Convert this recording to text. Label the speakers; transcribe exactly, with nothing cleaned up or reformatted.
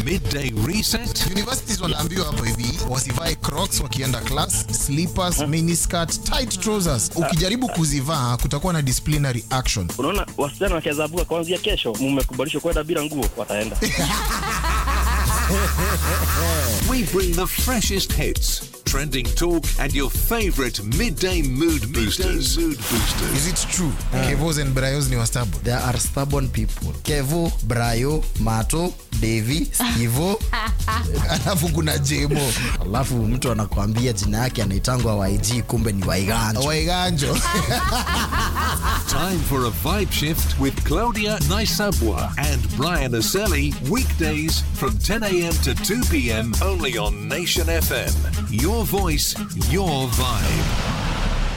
Speaker 1: midday reset.
Speaker 2: Universities wanaambiwa hapo hivi wasivae Crocs wakienda class, slippers, miniskirt, tight trousers. Ukijaribu kuzivaa kutakuwa na disciplinary action.
Speaker 3: Unaona wasichana wakiadhabiwa kuanzia kesho, mmekubalishwa kwenda bila nguo, wataenda.
Speaker 1: We bring the freshest hits, trending talk, and your favorite midday mood boosters. Midday mood boosters.
Speaker 2: Is it true? Uh, Kevos and Brayos ni wastabo.
Speaker 4: There are stubborn people. Kevo, Brayo, Mato, Devi, Stevo,
Speaker 2: alafu kuna Jemo.
Speaker 4: Alafu mtu anakuambia jina yake anaitangwa Y G kumbe ni Waiganjo.
Speaker 2: Waiganjo.
Speaker 1: Time for a vibe shift with Claudia Naisabwa and Brian Aseli, weekdays from ten a.m. to two p.m. only on Nation F M. Your voice, your vibe.